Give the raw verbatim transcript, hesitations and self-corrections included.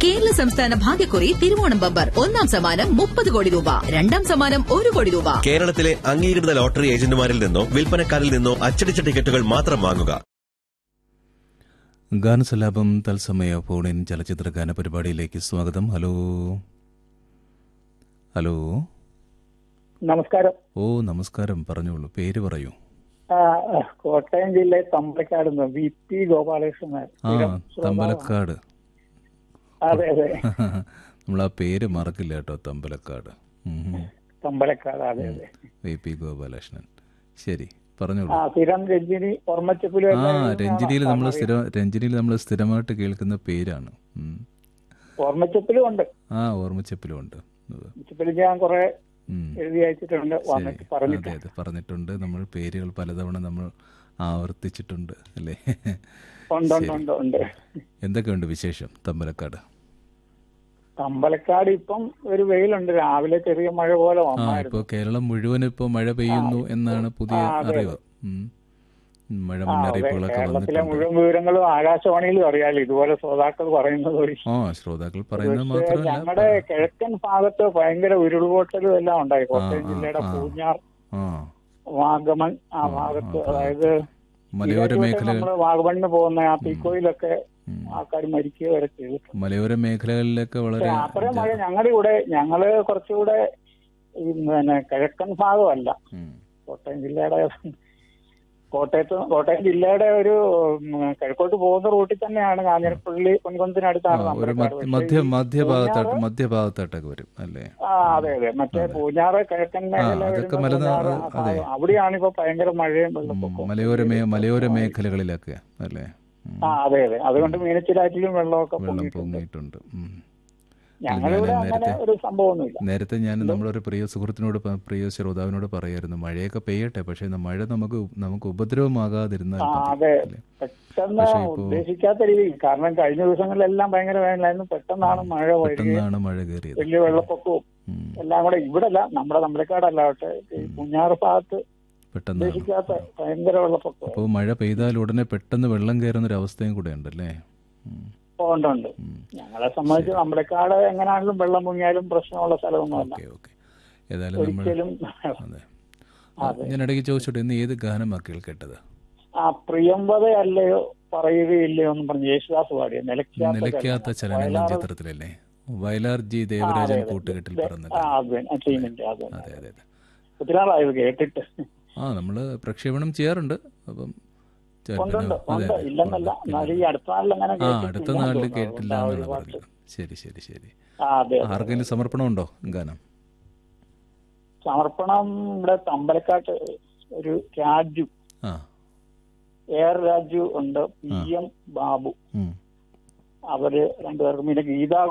കേരള സംസ്ഥാന ഭാഗ്യക്കുറി തിരുവോണം ബമ്പർ ഒന്നാം സമ്മാനം മുപ്പത് കോടി രൂപ, രണ്ടാം സമ്മാനം ഒരു കോടി രൂപ. കേരളത്തിലെ അംഗീകൃത ലോട്ടറി ഏജന്റുമാരിൽ നിന്നോ വിൽപ്പനക്കാരിൽ നിന്നോ അച്ചടിച്ച ടിക്കറ്റുകൾ മാത്രം വാങ്ങുക. ഗാനസലാപം തത്സമയ ഫോണിൻ ചലച്ചിത്ര ഗാന പരിപാടിയിലേക്ക് സ്വാഗതം. ഹലോ ഹലോ നമസ്കാരം. ഓ നമസ്കാരം, പറഞ്ഞോളൂ, പേര് പറയൂ. കോട്ടയം ജില്ലയിൽ തമ്പലക്കാട് വി പി ഗോപാലകൃഷ്ണൻ. ആ തമ്പലക്കാട്. അതെ അതെ, നമ്മൾ ആ പേര് മറക്കില്ല കേട്ടോ, തമ്പലക്കാട്. തമ്പലക്കാട്, അതെ അതെ. വി പി ഗോപാലകൃഷ്ണൻ, ശരി, പറഞ്ഞോളൂ. സ്ഥിരം രഞ്ജിനി ഓർമ്മച്ചപ്പിലും. ആ രഞ്ജിനിയിൽ നമ്മൾ സ്ഥിരം രഞ്ജിനിയിൽ നമ്മൾ സ്ഥിരമായിട്ട് കേൾക്കുന്ന പേരാണ്. ഓർമ്മച്ചപ്പിലും ഉണ്ട്. ആ ഓർമ്മച്ചപ്പിലും ഉണ്ട്. ഞാൻ കുറെ എഴുതി അയച്ചിട്ടുണ്ട്, അതെ അതെ പറഞ്ഞിട്ടുണ്ട്. നമ്മൾ പേരുകൾ പലതവണ നമ്മൾ ആവർത്തിച്ചിട്ടുണ്ട് അല്ലേ? എന്തൊക്കെയുണ്ട് വിശേഷം തമ്പലക്കാട്? തമ്പലക്കാട് ഇപ്പം ഒരു വെയിലുണ്ട്, രാവിലെ ചെറിയ മഴ പോലെ വന്നായിരുന്നു. ഇപ്പൊ കേരളം മുഴുവൻ ഇപ്പൊ മഴ പെയ്യുന്നു എന്നാണ് പുതിയ അറിവ്. മഴ മുന്നറിയിപ്പുകളൊക്കെ കേരളത്തിലെ മുഴുവൻ വിവരങ്ങളും ആകാശവാണിയിലും അറിയാലോ, ഇതുപോലെ ശ്രോതാക്കൾ പറയുന്നത് വഴി. ആ ശ്രോതാക്കൾ പറയുന്നത് മാത്രമല്ല, ഞങ്ങളുടെ കിഴക്കൻ ഭാഗത്ത് ഭയങ്കര ഉരുൾപൊട്ടലും എല്ലാം ഉണ്ടായി. കോട്ടയം ജില്ലയുടെ പൂഞ്ഞാർ, വാഗമൺ ആ ഭാഗത്ത്, അതായത് മലയോര മേഖല, നമ്മള് വാഗമണിന് പോകുന്ന ആ തീക്കോയിലൊക്കെ ആൾക്കാർ മരിക്കുക വരെ ചെയ്തിട്ടുണ്ട്. മലയോര മേഖലകളിലൊക്കെ വളരെ അത്രയും മഴ ഞങ്ങളുടെ ഇവിടെ, ഞങ്ങള് കുറച്ചുകൂടെ പിന്നെ കിഴക്കൻ ഭാഗമല്ല, കോട്ടയം ജില്ലയുടെ കോട്ടയത്ത് കോട്ടയം ജില്ലയുടെ ഒരു കിഴക്കോട്ട് പോകുന്ന റൂട്ടിൽ തന്നെയാണ്. കാഞ്ഞിരപ്പള്ളി പൊൻകുന്നത്തിനടുത്താണ് മധ്യ മധ്യഭാഗത്തായിട്ട് മധ്യഭാഗത്തായിട്ടൊക്കെ വരും അല്ലേ? ആ അതെ അതെ, മറ്റേ പൂഞ്ഞാറ് കിഴക്കൻ മേഖല, അവിടെയാണ് ഇപ്പൊ ഭയങ്കര മഴയും വെള്ളപ്പൊക്കവും. മലയോര മലയോര മേഖലകളിലൊക്കെ അല്ലേ? ആ അതെ അതെ, അതുകൊണ്ട് മീനച്ചിലാറ്റിലും വെള്ളമൊക്കെ വെള്ളം പൊങ്ങിയിട്ടുണ്ട്. നേരത്തെ ഞാൻ നമ്മളൊരു പ്രിയ സുഹൃത്തിനോട് പ്രിയ ശ്രോതാവിനോട് പറയായിരുന്നു, മഴയൊക്കെ പെയ്യട്ടെ, പക്ഷെ മഴ നമുക്ക് നമുക്ക് ഉപദ്രവമാകാതിരുന്നാൽ. പെട്ടെന്ന് ഉദ്ദേശിക്കാത്ത രീതിയിൽ, കാരണം കഴിഞ്ഞ ദിവസങ്ങളിലെല്ലാം ഭയങ്കര വേനലായിരുന്നു, പെട്ടെന്നാണ് മഴ പെട്ടെന്നാണ് മഴ കയറിയത്, വലിയ വെള്ളപ്പൊക്കവും എല്ലാം കൂടെ. ഇവിടെ അല്ല, നമ്മുടെ തമ്പലക്കാടല്ലാവട്ടെ, കുഞ്ഞാറ് ഭാഗത്ത് ഉദ്ദേശിക്കാത്ത ഭയങ്കര വെള്ളപ്പൊക്കം. അപ്പോൾ മഴ പെയ്താൽ ഉടനെ പെട്ടെന്ന് വെള്ളം കയറുന്ന ഒരു അവസ്ഥയും കൂടെ ഉണ്ടല്ലേ? ഉണ്ട്. ഞങ്ങളെ സംബന്ധിച്ച് തമ്പലക്കാട് എങ്ങനെയാണെങ്കിലും വെള്ളം പൊങ്ങിയാലും പ്രശ്നമുള്ള സ്ഥലമൊന്നുമല്ല. ഒരിക്കലും. ഞാൻ ഇടയ്ക്ക് ചോദിച്ചോട്ടെ, ഇന്ന് ഏത് ഗാനമാണ് കേട്ടത്? ആ പ്രിയംവത അല്ലയോ പറയുകയില്ലയോ എന്ന് പറഞ്ഞ് യേശുദാസ് പാടിയ നിലയ്ക്കാത്ത ചലനങ്ങൾ ചിത്രത്തിലല്ലേ? വയലാർ ജി ദേവരാജൻ കൂട്ടുകെട്ടിൽ പറഞ്ഞത്. അതെ അതെ, ഒത്തിരി നാളായത് കേട്ടിട്ട്. ആ നമ്മള് പ്രക്ഷേപണം ചെയ്യാറുണ്ട്. അപ്പം അടുത്ത നാളിൽ കേട്ടില്ല എന്നാണ് പറഞ്ഞത്. ശരി ശരി ശരി. ആർക്കെങ്കിലും സമർപ്പണം ഉണ്ടോ ഗാനം? സമർപ്പണം ഇവിടെ തമ്പലക്കാട്ട് ഒരു രാജു, എയർ രാജു ഉണ്ട്, പി എം ബാബു, അവര് രണ്ടുപേർക്കും, പിന്നെ ഗീതാ